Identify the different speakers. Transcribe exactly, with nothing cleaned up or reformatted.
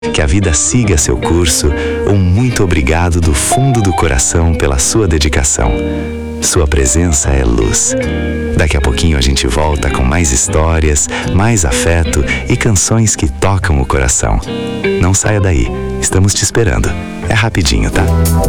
Speaker 1: Que a vida siga seu curso. Um muito obrigado do fundo do coração pela sua dedicação. Sua presença é luz. Daqui a pouquinho a gente volta com mais histórias, mais afeto e canções que tocam o coração. Não saia daí, estamos te esperando. É rapidinho, tá?